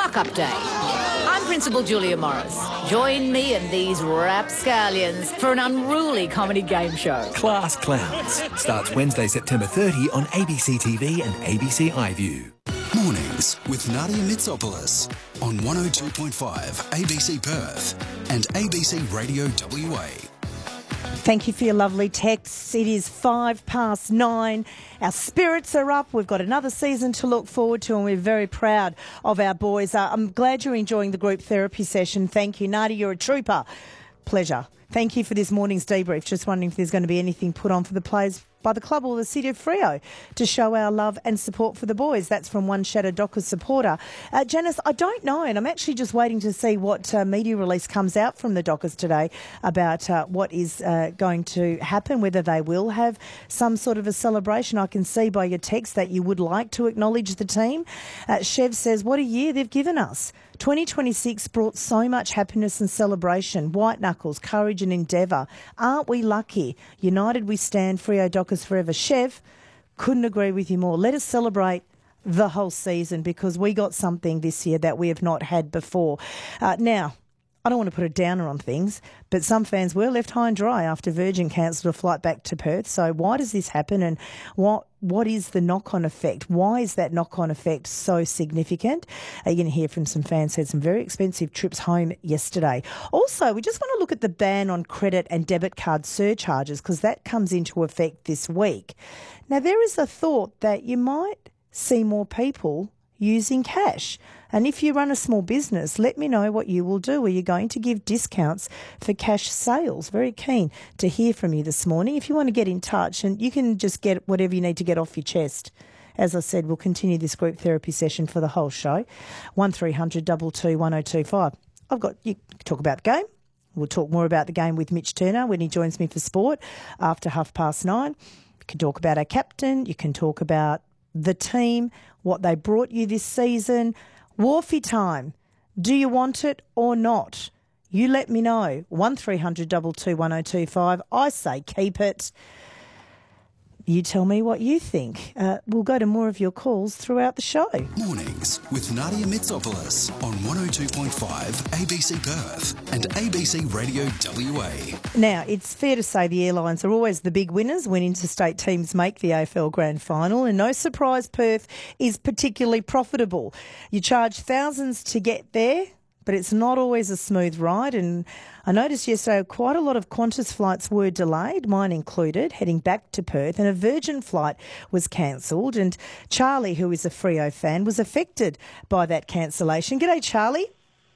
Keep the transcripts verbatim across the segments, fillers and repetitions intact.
fuck-up day. I'm Principal Julia Morris. Join me and these rapscallions for an unruly comedy game show. Class Clowns starts Wednesday, September thirtieth on A B C T V and A B C iView. Mornings with Nadia Mitsopoulos on one oh two point five A B C Perth and A B C Radio W A. Thank you for your lovely texts. It is five past nine. Our spirits are up. We've got another season to look forward to, and we're very proud of our boys. Uh, I'm glad you're enjoying the group therapy session. Thank you, Nadia. You're a trooper. Pleasure. Thank you for this morning's debrief. Just wondering if there's going to be anything put on for the players by the club or the City of Freo to show our love and support for the boys. That's from one Shadow Dockers supporter. Uh, Janice, I don't know, and I'm actually just waiting to see what uh, media release comes out from the Dockers today about uh, what is uh, going to happen, whether they will have some sort of a celebration. I can see by your text that you would like to acknowledge the team. Uh, Chev says, what a year they've given us. twenty twenty-six brought so much happiness and celebration, white knuckles, courage and endeavour. Aren't we lucky? United we stand, Freo Dockers forever. Chev, couldn't agree with you more. Let us celebrate the whole season because we got something this year that we have not had before. Uh, now, I don't want to put a downer on things, but some fans were left high and dry after Virgin cancelled a flight back to Perth. So why does this happen, and what what is the knock-on effect? Why is that knock-on effect so significant? Uh, you're going to hear from some fans who had some very expensive trips home yesterday. Also, we just want to look at the ban on credit and debit card surcharges because that comes into effect this week. Now, there is a thought that you might see more people using cash. And if you run a small business, let me know what you will do. Are you going to give discounts for cash sales? Very keen to hear from you this morning. If you want to get in touch, and you can just get whatever you need to get off your chest. As I said, we'll continue this group therapy session for the whole show. one three hundred two two one oh two five. I've got, you can talk about the game. We'll talk more about the game with Mitch Turner when he joins me for sport after half past nine. You can talk about our captain. You can talk about the team, what they brought you this season. Wharfie time. Do you want it or not? You let me know. one three hundred two two one oh two five. I say keep it. You tell me what you think. Uh, we'll go to more of your calls throughout the show. Mornings with Nadia Mitsopoulos on one oh two point five A B C Perth and A B C Radio W A. Now, it's fair to say the airlines are always the big winners when interstate teams make the A F L Grand Final, and no surprise Perth is particularly profitable. You charge thousands to get there, but it's not always a smooth ride. And I noticed yesterday quite a lot of Qantas flights were delayed, mine included, heading back to Perth, and a Virgin flight was cancelled. And Charlie, who is a Freo fan, was affected by that cancellation. G'day, Charlie.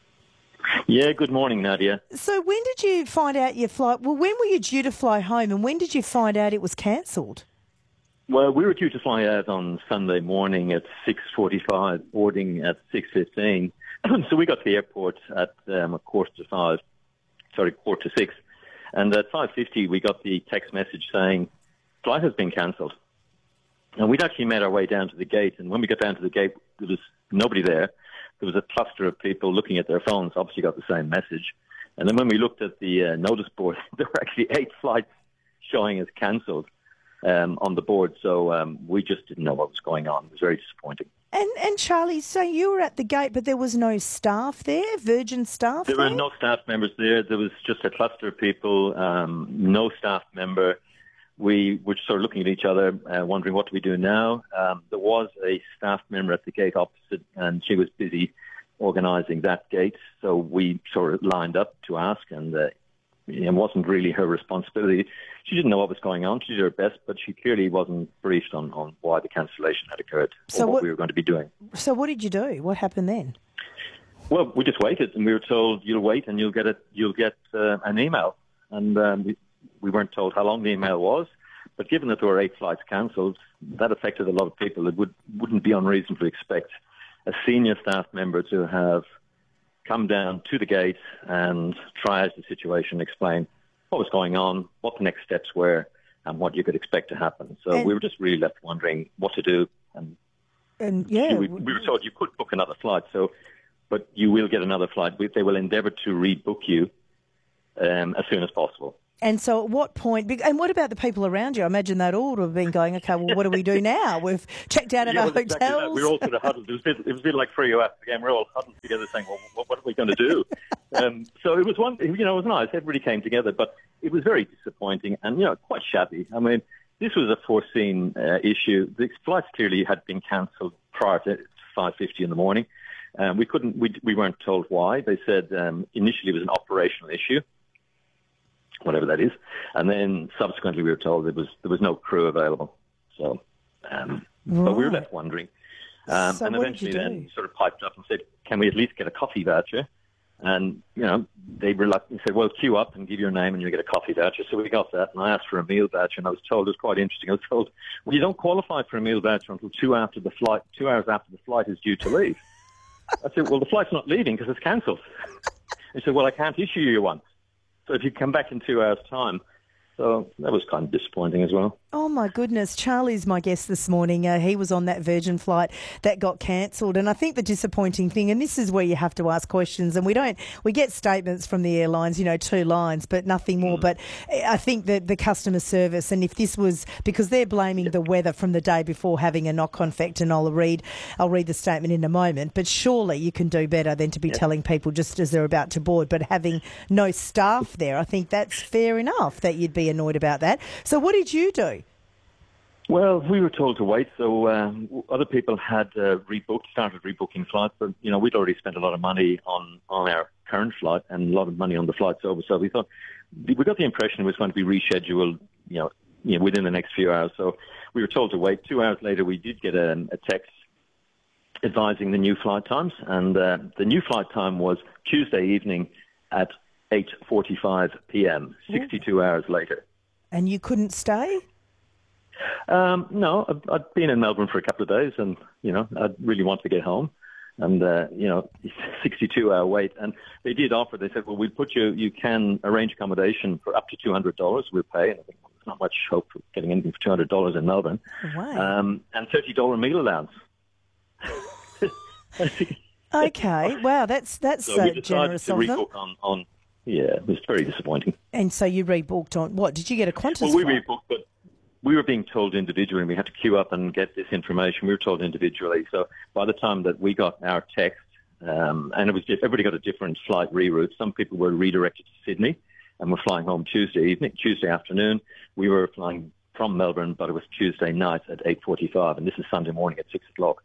Yeah, good morning, Nadia. So when did you find out your flight? Well, when were you due to fly home, and when did you find out it was cancelled? Well, we were due to fly out on Sunday morning at six forty-five, boarding at six fifteen. So we got to the airport at um, a quarter to five, sorry, quarter to six. And at five fifty, we got the text message saying, flight has been cancelled. And we'd actually made our way down to the gate. And when we got down to the gate, there was nobody there. There was a cluster of people looking at their phones, obviously got the same message. And then when we looked at the uh, notice board, there were actually eight flights showing as cancelled um, on the board. So um, we just didn't know what was going on. It was very disappointing. And and Charlie, so you were at the gate, but there was no staff there, Virgin staff There there? were no staff members there. There was just a cluster of people, um, no staff member. We were sort of looking at each other, uh, wondering what do we do now. Um, there was a staff member at the gate opposite, and she was busy organising that gate. So we sort of lined up to ask, and uh, it wasn't really her responsibility. She didn't know what was going on. She did her best, but she clearly wasn't briefed on, on why the cancellation had occurred so or what, what we were going to be doing. So what did you do? What happened then? Well, we just waited, and we were told you'll wait and you'll get it. You'll get uh, an email, and um, we, we weren't told how long the email was. But given that there were eight flights cancelled, that affected a lot of people. It would wouldn't be unreasonable to expect a senior staff member to have come down to the gate and triage the situation, explain what was going on, what the next steps were, and what you could expect to happen. So and, we were just really left wondering what to do. And, and yeah, we, we were told you could book another flight, so but you will get another flight. They will endeavour to rebook you um, as soon as possible. And so at what point, and what about the people around you? I imagine they'd all have been going, okay, well, what do we do now? We've checked out of yeah, our well, exactly hotels. that. We were all sort of huddled. It was a bit, it was a bit like Freo after the game. We were all huddled together saying, well, what, what are we going to do? um, so it was one, you know, it was nice. Everybody came together, but it was very disappointing and, you know, quite shabby. I mean, this was a foreseen uh, issue. The flights clearly had been cancelled prior to five fifty in the morning. Um, we couldn't, we, we weren't told why. They said um, initially it was an operational issue, whatever that is, and then subsequently we were told there was there was no crew available. So, um, right. But we were left wondering, um, so and what eventually did you then do? sort of piped up and said, "Can we at least get a coffee voucher?" And you know they reluctantly said, "Well, queue up and give your name and you'll get a coffee voucher." So we got that, and I asked for a meal voucher, and I was told it was quite interesting. I was told, "Well, you don't qualify for a meal voucher until two after the flight, two hours after the flight is due to leave." I said, "Well, the flight's not leaving because it's cancelled." He said, "Well, I can't issue you one. So if you come back in two hours' time." So that was kind of disappointing as well. Oh, my goodness. Charlie's my guest this morning. Uh, he was on that Virgin flight that got cancelled. And I think the disappointing thing, and this is where you have to ask questions, and we don't, we get statements from the airlines, you know, two lines, but nothing more. Mm. But I think that the customer service, and if this was, because they're blaming yeah. the weather from the day before having a knock-on effect, and I'll read, I'll read the statement in a moment, but surely you can do better than to be yeah. telling people just as they're about to board, but having no staff there, I think that's fair enough that you'd be annoyed about that. So what did you do? Well, we were told to wait, so um, other people had uh, rebooked, started rebooking flights, but, you know, we'd already spent a lot of money on, on our current flight and a lot of money on the flights over, so we thought, we got the impression it was going to be rescheduled, you know, you know, within the next few hours, so we were told to wait. Two hours later, we did get a, a text advising the new flight times, and uh, the new flight time was Tuesday evening at eight forty-five p.m., sixty-two hours later. And you couldn't stay? Um, no, I'd, I'd been in Melbourne for a couple of days, and you know, I'd really want to get home. And uh, you know, sixty-two hour wait. And they did offer. They said, "Well, we'll put you. You can arrange accommodation for up to two hundred dollars. We'll pay." And I think well, there's not much hope for getting anything for two hundred dollars in Melbourne. Wow. Um, and thirty dollar meal allowance. Okay. Wow, that's that's so uh, we decided generous to of them. rebook on, on. Yeah, it was very disappointing. And so you rebooked on what? Did you get a Qantas Well, we flight? rebooked, but we were being told individually, and we had to queue up and get this information. We were told individually. So by the time that we got our text, um, and it was everybody got a different flight reroute. Some people were redirected to Sydney and were flying home Tuesday evening, Tuesday afternoon. We were flying from Melbourne, but it was Tuesday night at eight forty-five, and this is Sunday morning at six o'clock.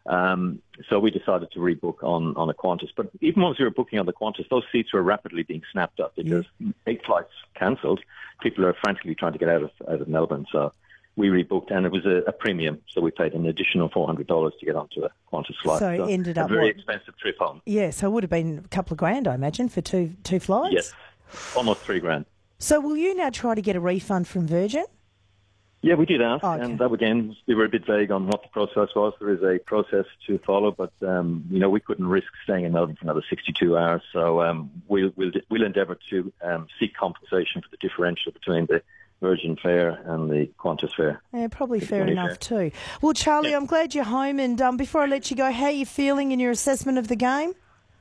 Um, so we decided to rebook on, on a Qantas. But even once we were booking on the Qantas, those seats were rapidly being snapped up because yeah. eight flights cancelled. People are frantically trying to get out of out of Melbourne. So we rebooked, and it was a, a premium. So we paid an additional four hundred dollars to get onto a Qantas flight. So it so ended a up very what? expensive trip home. Yeah, so it would have been a couple of grand, I imagine, for two two flights? Yes, almost three grand. So will you now try to get a refund from Virgin? Yeah, we did ask, Oh, okay. and that again, we were a bit vague on what the process was. There is a process to follow, but um, you know, we couldn't risk staying in Melbourne for another sixty-two hours. So um, we'll we'll we'll endeavour to um, seek compensation for the differential between the Virgin fare and the Qantas fare. Yeah, probably fair Only enough fair. too. Well, Charlie, Yeah. I'm glad you're home, and um, before I let you go, how are you feeling in your assessment of the game?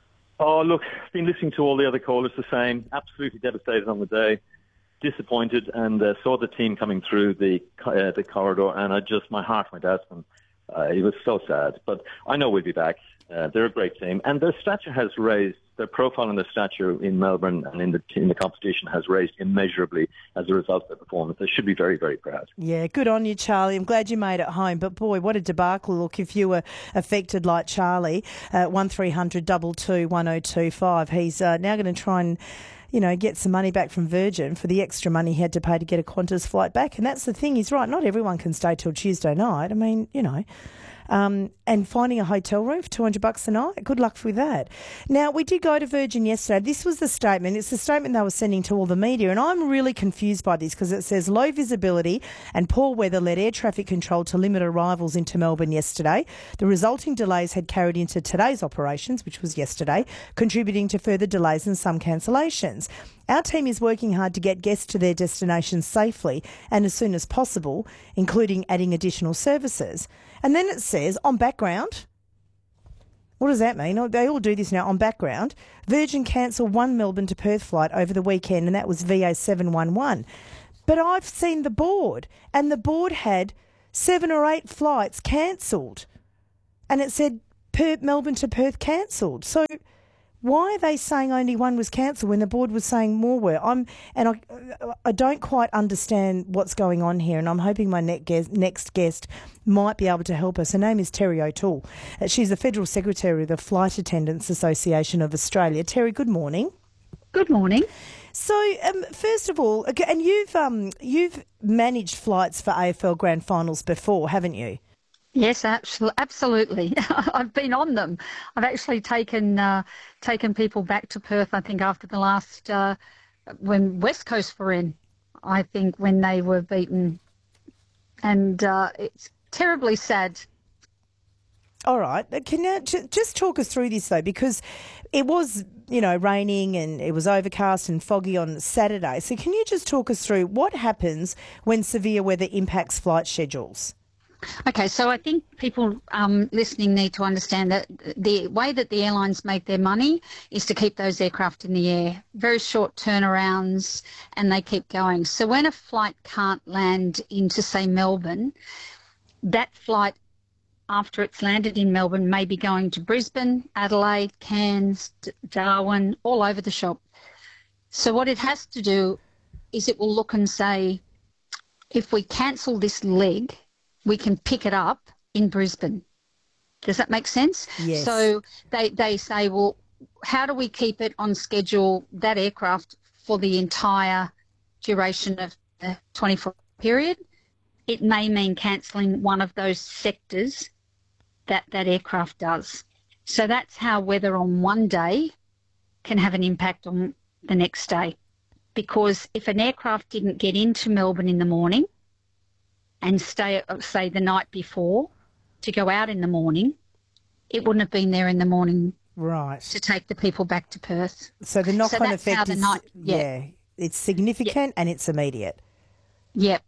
Oh, look, I've been listening to all the other callers the same. Absolutely devastated on the day. Disappointed, and uh, saw the team coming through the uh, the corridor, and I just, my heart went out, and uh, it was so sad. But I know we'll be back. Uh, they're a great team, and their stature has raised, their profile and their stature in Melbourne and in the in the competition has raised immeasurably as a result of their performance. They should be very, very proud. Yeah, good on you, Charlie. I'm glad you made it home. But boy, what a debacle! Look, if you were affected like Charlie, uh, one three hundred two two one oh two five. He's uh, now going to try and, you know, get some money back from Virgin for the extra money he had to pay to get a Qantas flight back. And that's the thing, he's right, not everyone can stay till Tuesday night. I mean, you know, um, and finding a hotel room for two hundred bucks a night, good luck with that. Now, we did go to Virgin yesterday. This was the statement. It's the statement they were sending to all the media, and I'm really confused by this because it says low visibility and poor weather led air traffic control to limit arrivals into Melbourne yesterday. The resulting delays had carried into today's operations, which was yesterday, contributing to further delays and some cancellations. Our team is working hard to get guests to their destinations safely and as soon as possible, including adding additional services. And then it says, on background, What does that mean? Oh, they all do this now on background. Virgin cancelled one Melbourne to Perth flight over the weekend, and that was V A seven one one. But I've seen the board, and the board had seven or eight flights cancelled, and it said per- Melbourne to Perth cancelled. So why are they saying only one was cancelled when the board was saying more were? I'm and I, I don't quite understand what's going on here, and I'm hoping my next guest, next guest might be able to help us. Her name is Terry O'Toole. Uh, she's the Federal Secretary of the Flight Attendants Association of Australia. Terry, good morning. Good morning. So, um, first of all, okay, and you've um, you've managed flights for A F L Grand Finals before, haven't you? Yes, absolutely. I've been on them. I've actually taken uh, taken people back to Perth, I think, after the last, uh, when West Coast were in, I think, when they were beaten. And uh, it's terribly sad. All right. Can you just talk us through this, though, because it was, you know, raining and it was overcast and foggy on Saturday. So can you just talk us through what happens when severe weather impacts flight schedules? Okay, so I think people um, listening need to understand that the way that the airlines make their money is to keep those aircraft in the air. Very short turnarounds, and they keep going. So when a flight can't land into, say, Melbourne, that flight, after it's landed in Melbourne, may be going to Brisbane, Adelaide, Cairns, Darwin, all over the shop. So what it has to do is it will look and say, if we cancel this leg, we can pick it up in Brisbane. Does that make sense? Yes. So they, they say, well, how do we keep it on schedule, that aircraft, for the entire duration of the twenty-four period? It may mean cancelling one of those sectors that that aircraft does. So that's how weather on one day can have an impact on the next day. Because if an aircraft didn't get into Melbourne in the morning and stay, say, the night before to go out in the morning, it wouldn't have been there in the morning, right, to take the people back to Perth. So the knock-on so that's how effect the is, night, yeah. yeah, it's significant, yeah, and it's immediate. Yep.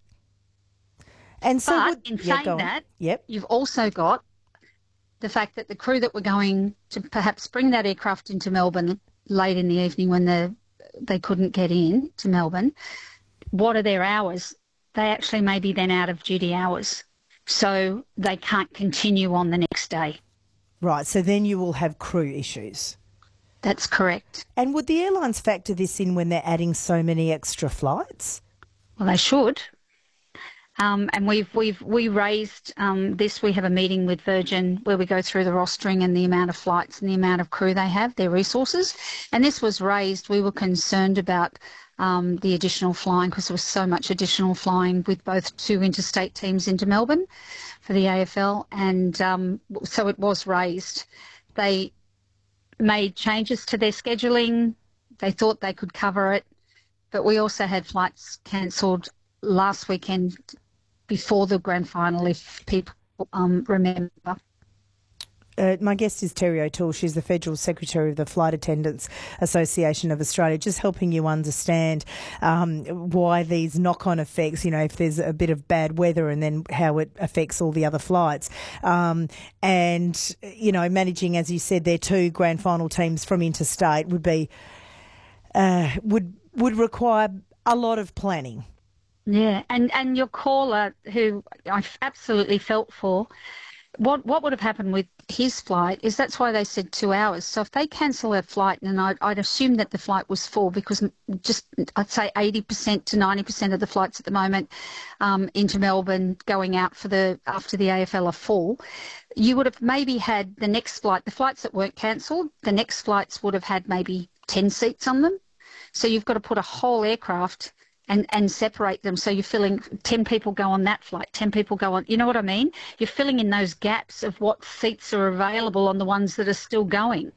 And so, but would, in yeah, saying that, yep, you've also got the fact that the crew that were going to perhaps bring that aircraft into Melbourne late in the evening when the, they couldn't get in to Melbourne, what are their hours? They actually may be then out of duty hours, so they can't continue on the next day. Right, so then you will have crew issues. That's correct. And would the airlines factor this in when they're adding so many extra flights? Well, they should. Um, and we've we've we raised um, this. We have a meeting with Virgin where we go through the rostering and the amount of flights and the amount of crew they have, their resources. And this was raised. We were concerned about um, the additional flying because there was so much additional flying with both two interstate teams into Melbourne for the A F L, and um, so it was raised. They made changes to their scheduling. They thought they could cover it, but we also had flights cancelled last weekend before the grand final, if people um, remember. Uh, my guest is Terry O'Toole. She's the Federal Secretary of the Flight Attendants Association of Australia, just helping you understand um, why these knock-on effects, you know, if there's a bit of bad weather and then how it affects all the other flights. Um, and, you know, managing, as you said, their two grand final teams from interstate would be, uh, would would require a lot of planning. Yeah, and, and your caller, who I absolutely felt for, what what would have happened with his flight is that's why they said two hours. So if they cancel a flight, and I'd, I'd assume that the flight was full because just I'd say eighty percent to ninety percent of the flights at the moment um, into Melbourne going out for the after the A F L are full, you would have maybe had the next flight, the flights that weren't cancelled, the next flights would have had maybe ten seats on them. So you've got to put a whole aircraft and, and separate them. So you're filling, ten people go on that flight, ten people go on, you know what I mean? You're filling in those gaps of what seats are available on the ones that are still going.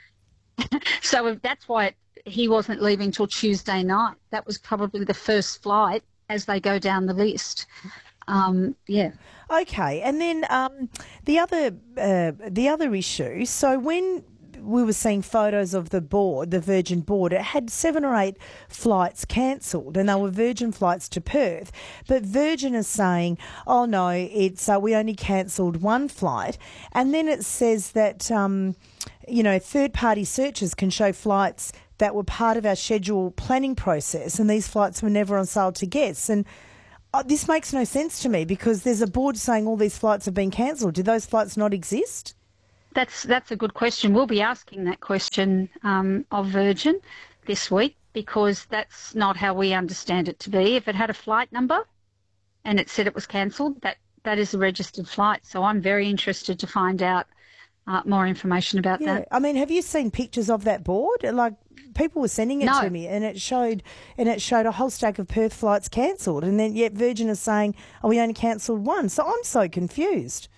So that's why it, he wasn't leaving till Tuesday night. That was probably the first flight as they go down the list. Um, yeah. Okay, and then um, the other uh, the other issue. So when we were seeing photos of the board, the Virgin board. It had seven or eight flights cancelled, and they were Virgin flights to Perth. But Virgin is saying, oh no, it's uh, we only cancelled one flight. And then it says that, um, you know, third-party searches can show flights that were part of our schedule planning process, and these flights were never on sale to guests. And uh, this makes no sense to me, because there's a board saying all these flights have been cancelled. Do those flights not exist? That's that's a good question. We'll be asking that question um, of Virgin this week, because that's not how we understand it to be. If it had a flight number and it said it was cancelled, that, that is a registered flight. So I'm very interested to find out uh, more information about yeah. that. I mean, have you seen pictures of that board? Like, people were sending it No. to me, and it showed and it showed a whole stack of Perth flights cancelled, and then yet Virgin is saying, oh, we only cancelled one. So I'm so confused.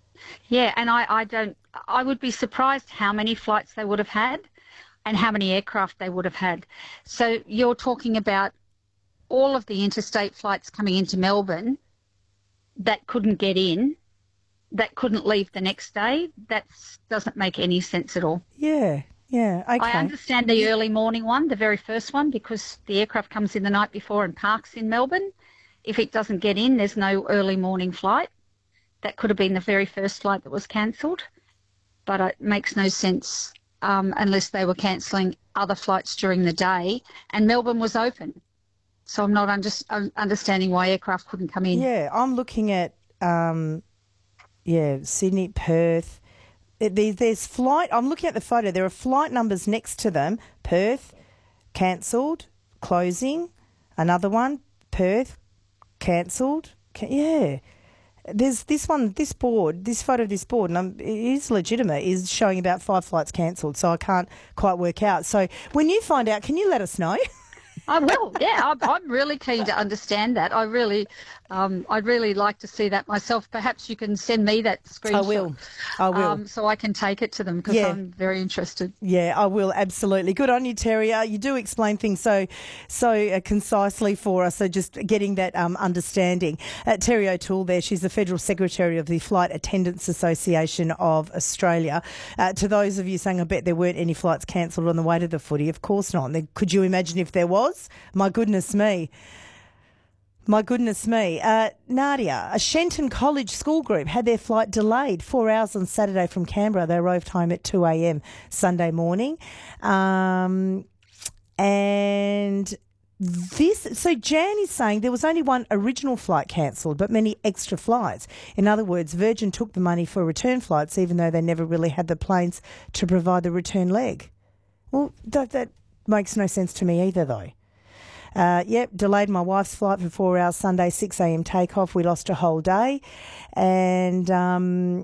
Yeah, and I, I don't. I would be surprised how many flights they would have had, and how many aircraft they would have had. So you're talking about all of the interstate flights coming into Melbourne that couldn't get in, that couldn't leave the next day. That doesn't make any sense at all. Yeah, yeah, okay. I understand the early morning one, the very first one, because the aircraft comes in the night before and parks in Melbourne. If it doesn't get in, there's no early morning flight. That could have been the very first flight that was cancelled, but it makes no sense um, unless they were cancelling other flights during the day, and Melbourne was open. So I'm not under- understanding why aircraft couldn't come in. Yeah, I'm looking at, um, yeah, Sydney, Perth. There, there's flight, I'm looking at the photo. There are flight numbers next to them. Perth, cancelled, closing. Another one, Perth, cancelled. Yeah. There's this one, this board, this photo of this board, and I'm, it is legitimate, is showing about five flights cancelled, so I can't quite work out. So when you find out, can you let us know? I will, yeah. I'm, I'm really keen to understand that. I really, um, I'd really like to see that myself. Perhaps you can send me that screenshot. I will. I will. Um, so I can take it to them, because Yeah. I'm very interested. Yeah, I will, absolutely. Good on you, Terry. Uh, you do explain things so so uh, concisely for us, so just getting that um, understanding. Uh, Terry O'Toole there, she's the Federal Secretary of the Flight Attendants Association of Australia. Uh, to those of you saying, I bet there weren't any flights cancelled on the way to the footy, of course not. There, could you imagine if there was? My goodness me. My goodness me. Uh, Nadia, a Shenton College school group had their flight delayed four hours on Saturday from Canberra. They arrived home at two a.m. Sunday morning. Um, and this, so Jan is saying there was only one original flight cancelled, but many extra flights. In other words, Virgin took the money for return flights, even though they never really had the planes to provide the return leg. Well, that, that makes no sense to me either, though. Uh, yep, delayed my wife's flight for four hours Sunday, six a.m. takeoff. We lost a whole day. And um,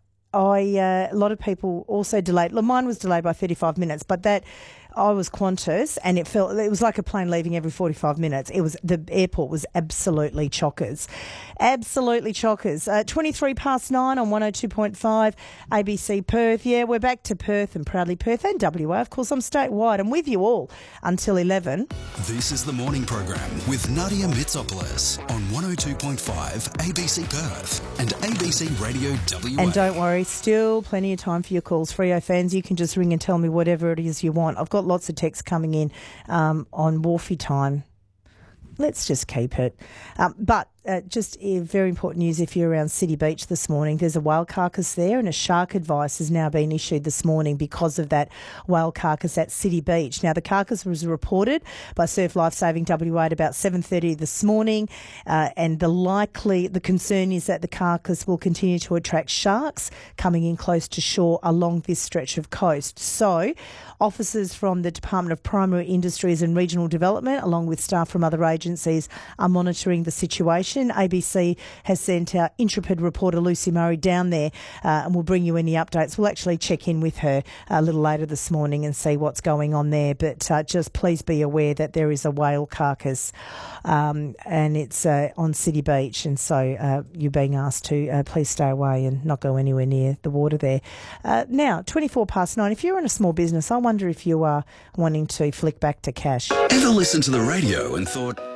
I uh, a lot of people also delayed. Well, mine was delayed by thirty-five minutes, but that I was Qantas, and it felt it was like a plane leaving every forty-five minutes. It was the airport was absolutely chockers, absolutely chockers. Uh, twenty-three past nine on one oh two point five A B C Perth. Yeah, we're back to Perth and proudly Perth and W A. Of course, I'm statewide. I'm with you all until eleven. This is the morning program with Nadia Mitsopoulos on one oh two point five A B C Perth and A B C Radio W A. And don't worry, still plenty of time for your calls. Freo fans, you can just ring and tell me whatever it is you want. I've got lots of texts coming in um, on Wharfie time. Let's just keep it. Um, but uh, just uh, very important news if you're around City Beach this morning. There's a whale carcass there, and a shark advice has now been issued this morning because of that whale carcass at City Beach. Now, the carcass was reported by Surf Life Saving W A at about seven thirty this morning, uh, and the likely, the concern is that the carcass will continue to attract sharks coming in close to shore along this stretch of coast. So, officers from the Department of Primary Industries and Regional Development, along with staff from other agencies, are monitoring the situation. A B C has sent our intrepid reporter Lucy Murray down there uh, and we'll bring you any updates. We'll actually check in with her a little later this morning and see what's going on there. But uh, just please be aware that there is a whale carcass um, and it's uh, on City Beach. And so uh, you're being asked to uh, please stay away and not go anywhere near the water there. Uh, now, twenty-four past nine, if you're in a small business, I wonder if you are wanting to flick back to cash. Ever listened to the radio and thought,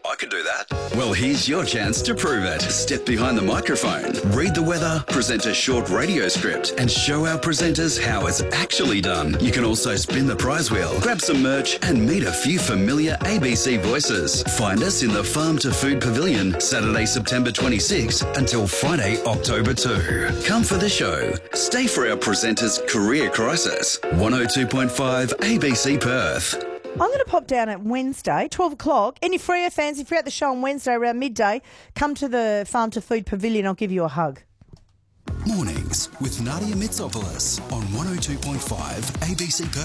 I could do that. Well, here's your chance to prove it. Step behind the microphone, read the weather, present a short radio script, and show our presenters how it's actually done. You can also spin the prize wheel, grab some merch, and meet a few familiar A B C voices. Find us in the Farm to Food Pavilion, Saturday, September twenty-sixth until Friday, October second. Come for the show. Stay for our presenters' career crisis. one oh two point five A B C Perth. I'm going to pop down at Wednesday, twelve o'clock. Any Freo fans, if you're at the show on Wednesday around midday, come to the Farm to Food Pavilion. I'll give you a hug. Mornings with Nadia Mitsopoulos on one oh two point five A B C Perth.